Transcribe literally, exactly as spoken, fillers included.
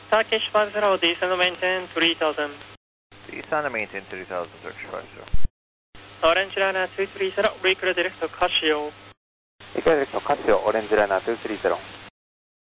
Turkish five zero, descend maintain three thousand. Descend and maintain three thousand, Turkish five zero. Orange Liner two three zero, recruit direct to Casio. Recruit direct to Casio, Orange Liner two three zero.